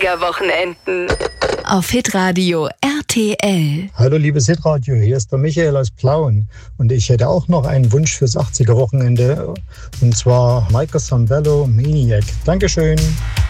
80er-Wochenenden. Auf Hitradio RTL. Hallo liebes Hitradio, hier ist der Michael aus Plauen und ich hätte auch noch einen Wunsch fürs 80er-Wochenende und zwar Michael Sambello, Maniac. Dankeschön.